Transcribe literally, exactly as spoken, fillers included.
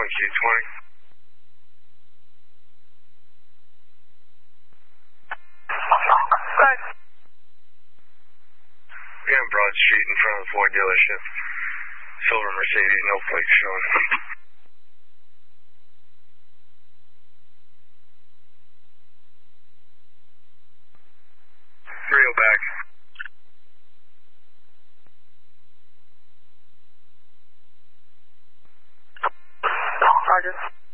one Q twenty. Okay. We're on Broad Street in front of the Ford dealership. Silver Mercedes, no plates showing. Reel back. Roger.